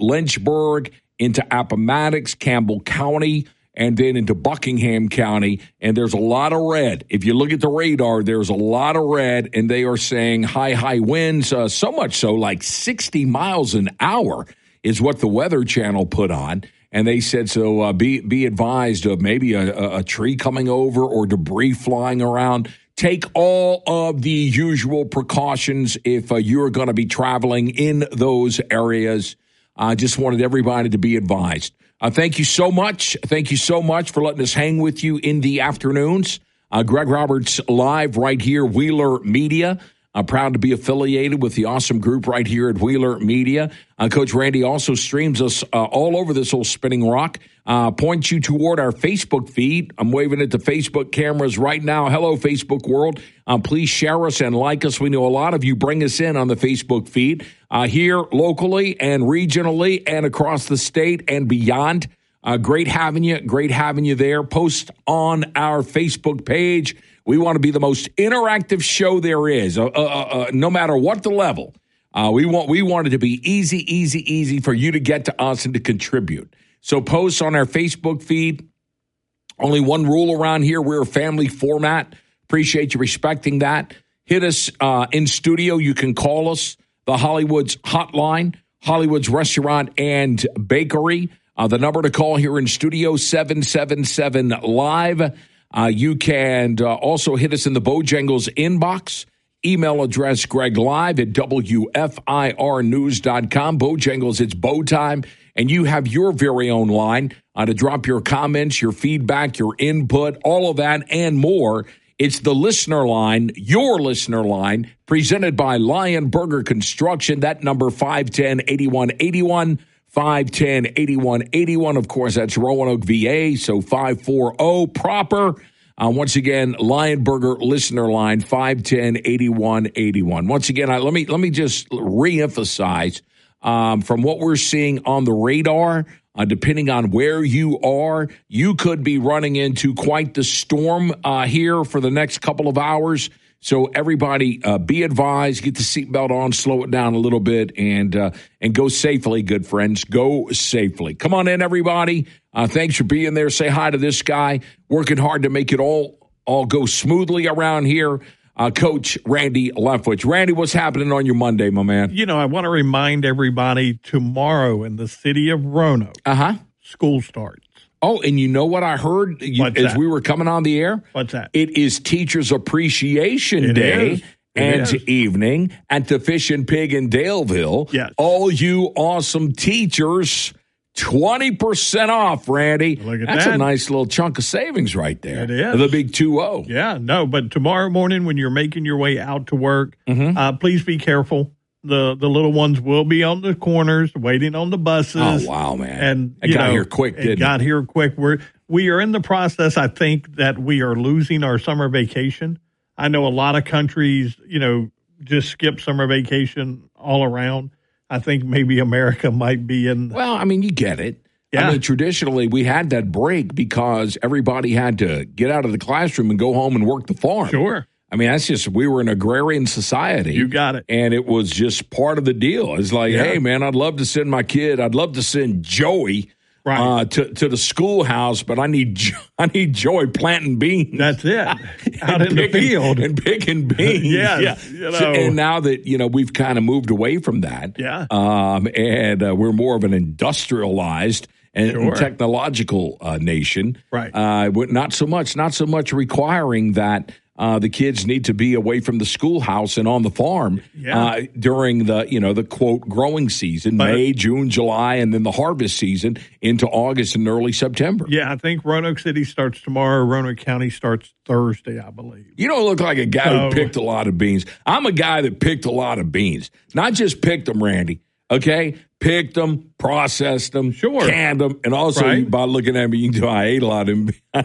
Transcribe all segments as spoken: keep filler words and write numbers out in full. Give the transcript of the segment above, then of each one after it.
Lynchburg, into Appomattox, Campbell County, and then into Buckingham County, and there's a lot of red. If you look at the radar, there's a lot of red, and they are saying high, high winds, uh, so much so like sixty miles an hour is what the Weather Channel put on. And they said, so uh, be be advised of maybe a, a tree coming over or debris flying around. Take all of the usual precautions if uh, you're going to be traveling in those areas. I uh, just wanted everybody to be advised. Uh, thank you so much. Thank you so much for letting us hang with you in the afternoons. Uh, Greg Roberts live right here, Wheeler Media. I'm proud to be affiliated with the awesome group right here at Wheeler Media. Uh, Coach Randy also streams us uh, all over this old spinning rock. Uh, point you toward our Facebook feed. I'm waving at the Facebook cameras right now. Hello, Facebook world. Uh, please share us and like us. We know a lot of you bring us in on the Facebook feed uh, here locally and regionally and across the state and beyond. Uh, great having you. Great having you there. Post on our Facebook page. We want to be the most interactive show there is, uh, uh, uh, no matter what the level. Uh, we want we want it to be easy, easy, easy for you to get to us and to contribute. So post on our Facebook feed. Only one rule around here. We're a family format. Appreciate you respecting that. Hit us uh, in studio. You can call us, the Hollywood's hotline, Hollywood's Restaurant and Bakery. Uh, the number to call here in studio, seven seven seven live. Uh, you can uh, also hit us in the Bojangles inbox. Email address, Greg Live at W F I R news dot com. Bojangles, it's bow time. And you have your very own line uh, to drop your comments, your feedback, your input, all of that and more. It's the listener line, your listener line, presented by Lion Burger Construction. That number, five one zero, eight one eight one. five one zero, eight one eight one. Of course, that's Roanoke, V A, so five four zero proper. Uh, once again, Lion Burger listener line, five one zero, eight one eight one. Once again, I, let me let me just reemphasize, um, from what we're seeing on the radar, uh, depending on where you are, you could be running into quite the storm uh, here for the next couple of hours. So everybody, uh, be advised, get the seatbelt on, slow it down a little bit, and uh, and go safely, good friends. Go safely. Come on in, everybody. Uh, thanks for being there. Say hi to this guy. Working hard to make it all all go smoothly around here. Uh, Coach Randy Leftwich. Randy, what's happening on your Monday, my man? You know, I want to remind everybody tomorrow in the city of Roanoke, uh-huh. school starts. Oh, and you know what I heard you, as that? we were coming on the air? What's that? It is Teachers Appreciation It Day is. It and is. evening at the Fish and Pig in Daleville. Yes. All you awesome teachers, twenty percent off, Randy. Look at That's that. a nice little chunk of savings right there. It is. The big two oh. Yeah, no, but tomorrow morning when you're making your way out to work, Mm-hmm. uh, please be careful. The the little ones will be on the corners waiting on the buses. Oh, wow, man. And It you got know, here quick, it didn't it? got here quick. We're we are in the process, I think, that we are losing our summer vacation. I know a lot of countries, you know, just skip summer vacation all around. I think maybe America might be in. Well, I mean, you get it. Yeah. I mean, traditionally, we had that break because everybody had to get out of the classroom and go home and work the farm. Sure. I mean, that's just, we were an agrarian society. You got it. And it was just part of the deal. It's like, Yeah. hey, man, I'd love to send my kid, I'd love to send Joey Right. uh, to, to the schoolhouse, but I need Jo- I need Joey planting beans. That's it. Out in the picking- field. And picking beans. Yes, yeah. you So- know. and now that, you know, we've kind of moved away from that. Yeah. Um, and uh, we're more of an industrialized and, Sure. and technological uh, nation. Right. Uh, but not so much, not so much requiring that uh, the kids need to be away from the schoolhouse and on the farm Yeah. uh, during the, you know, the quote growing season, But- May, June, July, and then the harvest season into August and early September. Yeah, I think Roanoke City starts tomorrow. Roanoke County starts Thursday, I believe. You don't look like a guy So- who picked a lot of beans. I'm a guy that picked a lot of beans. Not just picked them, Randy. Okay? Picked them, processed them, Sure. canned them, and also Right. by looking at me, you can tell I ate a lot of them. I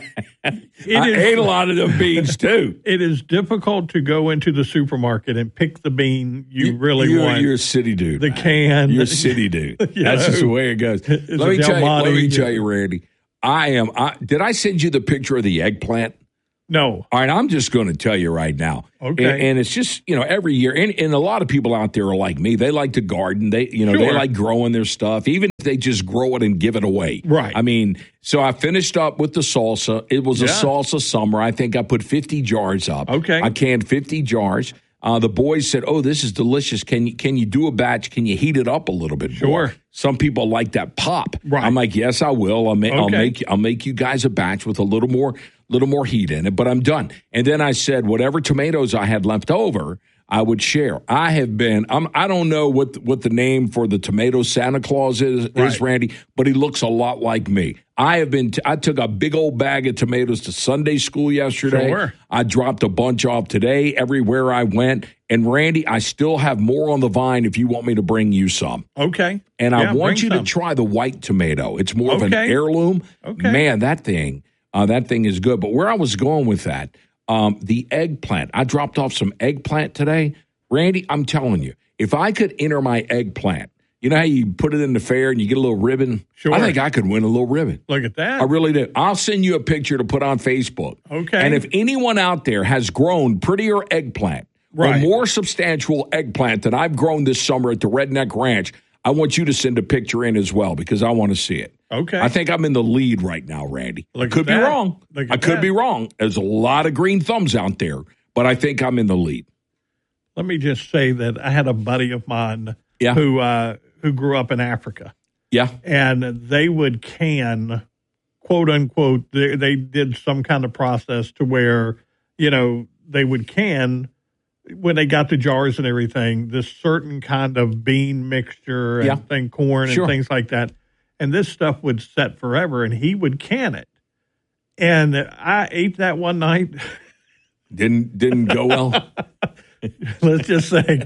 is- ate a lot of them beans too. It is difficult to go into the supermarket and pick the bean you, really you're, want. You're a city dude. the man. can. You're a city dude. You That's know, just the way it goes. it's Let a me, Del tell you, let me Monte. tell you, Randy. I am. I, did I send you the picture of the eggplant? No. All right, I'm just going to tell you right now. Okay. And, and it's just, you know, every year, and, and a lot of people out there are like me. They like to garden. They, you know, they Sure. like growing their stuff. Even they just grow it and give it away. Right. I mean, so I finished up with the salsa. It was a Yeah. salsa summer. I think I put fifty jars up. Okay. I canned fifty jars. Uh, the boys said, "Oh, this is delicious. Can you can you do a batch? Can you heat it up a little bit more?" Sure. Some people like that pop. Right. I'm like, "Yes, I will. I'll, ma- I'll Okay. make I'll make you guys a batch with a little more little more heat in it." But I'm done. And then I said, whatever tomatoes I had left over, I would share. I have been. I'm, I don't know what what the name for the tomato Santa Claus is, Right. is, Randy, but he looks a lot like me. I have been. T- I took a big old bag of tomatoes to Sunday school yesterday. Sure. I dropped a bunch off today. Everywhere I went, and Randy, I still have more on the vine. If you want me to bring you some, Okay. and Yeah, I want bring you some. to try the white tomato. It's more of an Okay. heirloom. Okay. Man, that thing, uh, that thing is good. But where I was going with that, um, the eggplant. I dropped off some eggplant today. Randy, I'm telling you, if I could enter my eggplant, you know how you put it in the fair and you get a little ribbon? Sure. I think I could win a little ribbon. Look at that. I really do. I'll send you a picture to put on Facebook. Okay. And if anyone out there has grown prettier eggplant or Right. more substantial eggplant than I've grown this summer at the Redneck Ranch, I want you to send a picture in as well because I want to see it. Okay. I think I'm in the lead right now, Randy. Look I at could be that. wrong. Look at I could that. be wrong. There's a lot of green thumbs out there, but I think I'm in the lead. Let me just say that I had a buddy of mine Yeah. who uh, who grew up in Africa, Yeah. and they would can, quote unquote, they, they did some kind of process to where, you know, they would can, when they got the jars and everything, this certain kind of bean mixture and Yeah. thing, corn Sure. and things like that. And this stuff would set forever, and he would can it. And I ate that one night. Didn't didn't go well. Let's just say,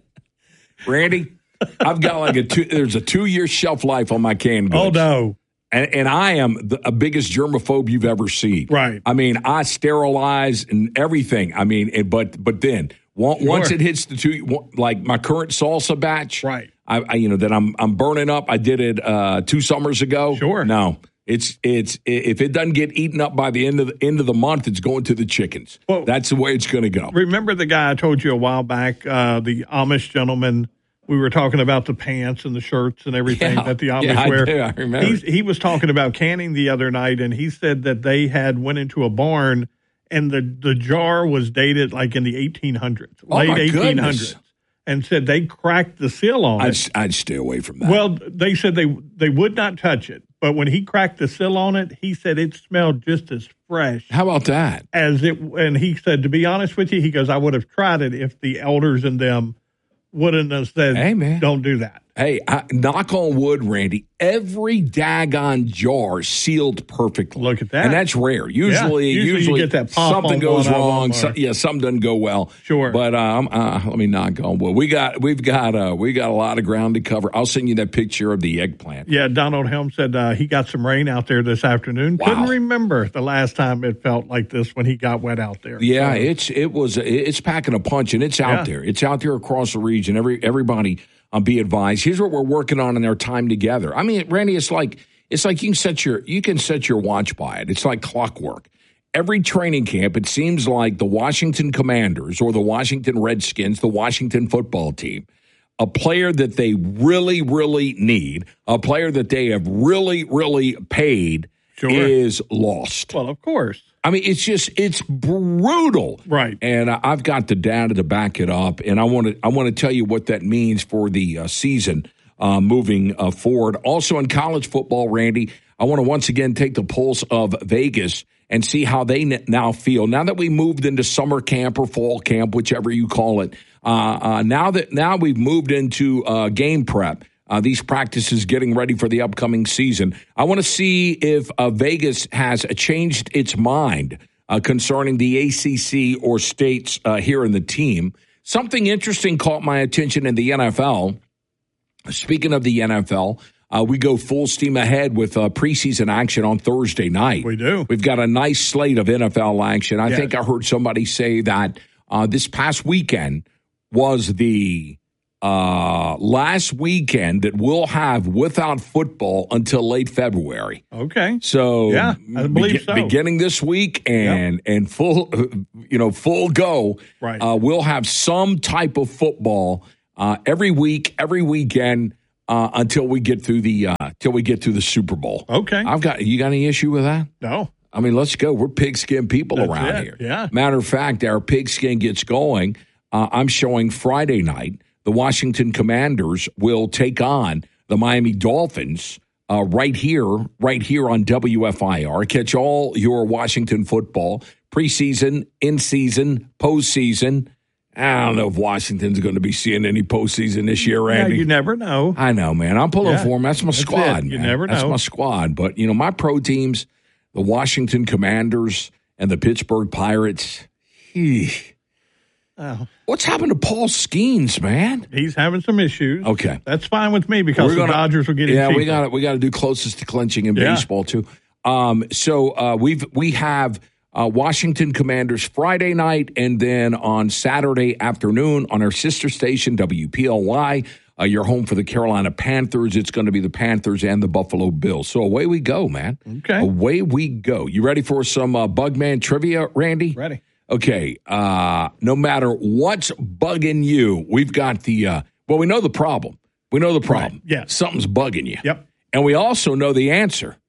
Randy, I've got like a two, there's a two year shelf life on my canned goods. oh no. And, and I am the a biggest germaphobe you've ever seen. Right. I mean, I sterilize and everything. I mean, and, but but then on- Sure. once it hits the two, like my current salsa batch, Right. I, I you know that I'm I'm burning up. I did it uh, two summers ago. Sure. No, it's it's if it doesn't get eaten up by the end of the end of the month, it's going to the chickens. Well, That's the way it's going to go. Remember the guy I told you a while back, uh, the Amish gentleman? We were talking about the pants and the shirts and everything Yeah. that the Amish Yeah, I wear. do. I remember. He's, he was talking about canning the other night, and he said that they had went into a barn, and the, the jar was dated like in the eighteen hundreds, Oh, late my eighteen hundreds, goodness. and said they cracked the seal on I'd, it. I'd stay away from that. Well, they said they they would not touch it, but when he cracked the seal on it, he said it smelled just as fresh How about that? as it. And he said, to be honest with you, he goes, I would have tried it if the elders and them wouldn't have said, Hey, man. don't do that. Hey, I, knock on wood, Randy. Every daggone jar sealed perfectly. Look at that. and that's rare. Usually, usually you usually, get that pop something on goes one of wrong. them, So, or- yeah, something doesn't go well. Sure. but um, uh, let me knock on wood. We got, we've got, uh, we got a lot of ground to cover. I'll send you that picture of the eggplant. Yeah, Donald Helm said uh, he got some rain out there this afternoon. Wow. Couldn't remember the last time it felt like this when he got wet out there. Yeah, So, it's it was it's packing a punch, and it's out Yeah. there. It's out there across the region. Every everybody, um, be advised. Here's what we're working on in our time together. I mean, Randy, it's like it's like you can set your you can set your watch by it. It's like clockwork. Every training camp, it seems like the Washington Commanders or the Washington Redskins, the Washington football team, a player that they really, really need, a player that they have really, really paid, Sure. is lost. well, of course. I mean, it's just it's brutal, Right. And I- I've got the data to back it up, and I want to I want to tell you what that means for the uh, season uh, moving uh, forward. Also in college football, Randy, I want to once again take the pulse of Vegas and see how they n- now feel now that we moved into summer camp or fall camp, whichever you call it. Uh, uh, now that now we've moved into uh, game prep. Uh, these practices getting ready for the upcoming season. I want to see if uh, Vegas has changed its mind uh, concerning the A C C or states uh, here in the team. Something interesting caught my attention in the N F L. Speaking of the N F L, uh, we go full steam ahead with uh, preseason action on Thursday night. We do. We've got a nice slate of N F L action. I Yes. think I heard somebody say that uh, this past weekend was the uh, last weekend that we'll have without football until late February. Okay. So Yeah, I believe so. beginning this week and and full, you know, full go. Right. Uh, we'll have some type of football uh, every week, every weekend. uh, until we get through the uh, till we get through the Super Bowl. Okay. I've got you got any issue with that? No. I mean, let's go. We're pigskin people That's around it. here. Yeah. Matter of fact, our pigskin gets going. Uh, I'm showing Friday night. The Washington Commanders will take on the Miami Dolphins uh, right here, right here on W F I R. Catch all your Washington football, preseason, in-season, postseason. I don't know if Washington's going to be seeing any postseason this year, Randy. Yeah, you never know. I know, man. I'm pulling Yeah. for them. That's my That's squad, it. You man. never That's know. my squad. But, you know, my pro teams, the Washington Commanders and the Pittsburgh Pirates, eesh. Oh. What's happened to Paul Skeens, man? He's having some issues. Okay. That's fine with me because We're the gonna- Dodgers are getting Yeah, cheaper. we got we got to do closest to clinching in Yeah. baseball too. Um, so uh, we've we have uh, Washington Commanders Friday night, and then on Saturday afternoon on our sister station W P L Y. Uh, you're home for the Carolina Panthers. It's going to be the Panthers and the Buffalo Bills. So away we go, man. Okay. Away we go. You ready for some uh, Bugman trivia, Randy? Ready. Okay. Uh, no matter what's bugging you, we've got the, uh, well, we know the problem. We know the problem. Right. Yeah. Something's bugging you. Yep. And we also know the answer.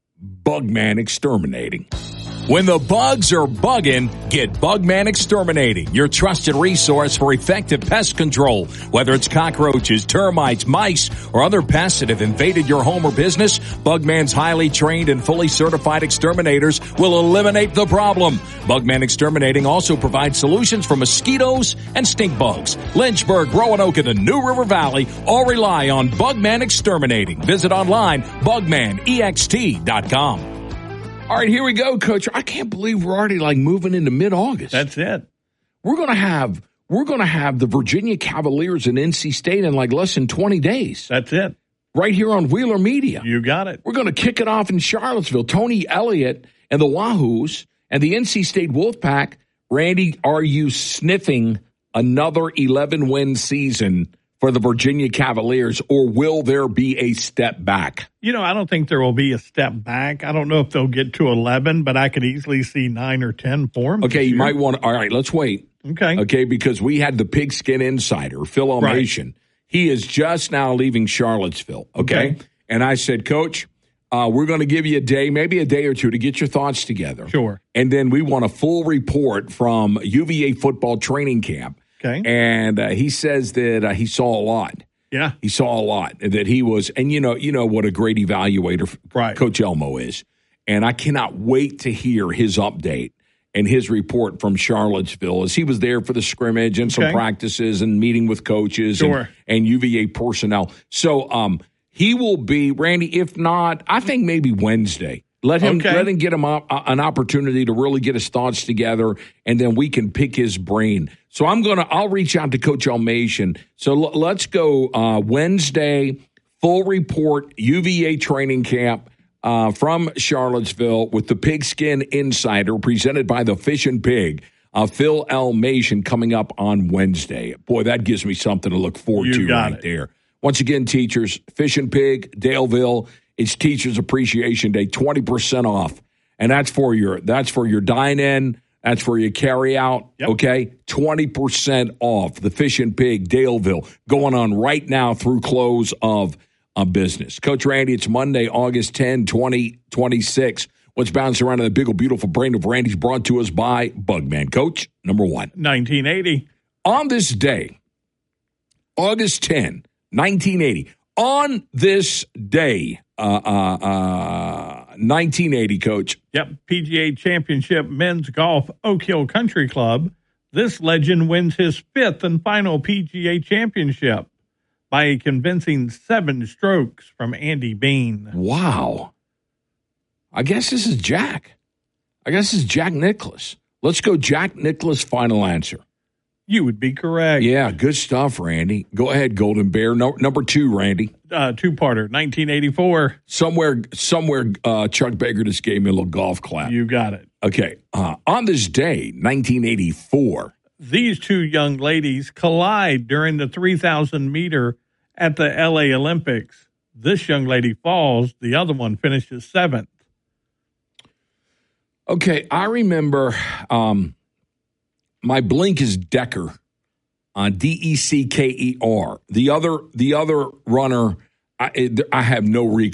Bugman exterminating. When the bugs are bugging, get Bugman Exterminating, your trusted resource for effective pest control. Whether it's cockroaches, termites, mice, or other pests that have invaded your home or business, Bugman's highly trained and fully certified exterminators will eliminate the problem. Bugman Exterminating also provides solutions for mosquitoes and stink bugs. Lynchburg, Roanoke, and the New River Valley all rely on Bugman Exterminating. Visit online, bugman e x t dot com. All right, here we go, Coach. I can't believe we're already like moving into mid-August. That's it. We're gonna have we're gonna have the Virginia Cavaliers and N C State in like less than twenty days. That's it. Right here on Wheeler Media. You got it. We're gonna kick it off in Charlottesville. Tony Elliott and the Wahoos and the N C State Wolfpack. Randy, are you sniffing another eleven-win season for the Virginia Cavaliers, or will there be a step back? You know, I don't think there will be a step back. I don't know if they'll get to eleven, but I could easily see nine or ten for them. Okay, you might want to. All right, let's wait. Okay. Okay, because we had the Pigskin Insider, Phil Almation. Right. He is just now leaving Charlottesville. Okay. okay. And I said, Coach, uh, we're going to give you a day, maybe a day or two to get your thoughts together. Sure. And then we want a full report from U V A football training camp. Okay. And uh, he says that uh, he saw a lot. Yeah. He saw a lot, that he was, and you know, you know what a great evaluator right. Coach Elmo is. And I cannot wait to hear his update and his report from Charlottesville as he was there for the scrimmage and some okay. practices and meeting with coaches sure. and, and U V A personnel. So um, he will be, Randy, if not, I think maybe Wednesday. Let him okay. let him get him up, uh, an opportunity to really get his thoughts together, and then we can pick his brain. So I'm gonna I'll reach out to Coach Almation. So l- let's go uh, Wednesday, full report U V A training camp uh, from Charlottesville with the Pigskin Insider presented by the Fish and Pig. Uh, Phil Almation coming up on Wednesday. Boy, that gives me something to look forward you to got right it. there. Once again, teachers, Fish and Pig, Daleville. It's Teachers Appreciation Day, twenty percent off. And that's for your that's for your dine-in, that's for your carry-out, yep. okay? twenty percent off. The Fish and Pig, Daleville, going on right now through close of a business. Coach Randy, it's Monday, August tenth, twenty twenty-six. What's bouncing around in the big old beautiful brain of Randy's brought to us by Bugman. Coach, number one. nineteen eighty. On this day, August tenth, nineteen eighty, on this day, uh, uh, uh, nineteen eighty, Coach. Yep, P G A Championship Men's Golf Oak Hill Country Club. This legend wins his fifth and final P G A Championship by a convincing seven strokes from Andy Bean. Wow. I guess this is Jack. I guess this is Jack Nicklaus. Let's go Jack Nicklaus, final answer. You would be correct. Yeah, good stuff, Randy. Go ahead, Golden Bear. No, number two, Randy. Uh, two-parter, nineteen eighty-four. Somewhere, somewhere, uh, Chuck Baker just gave me a little golf clap. You got it. Okay. Uh, on this day, nineteen eighty-four. These two young ladies collide during the three thousand meter at the L A Olympics. This young lady falls. The other one finishes seventh. Okay, I remember um, my blink is Decker on D E C K E R. The other, the other runner I, I have no recourse.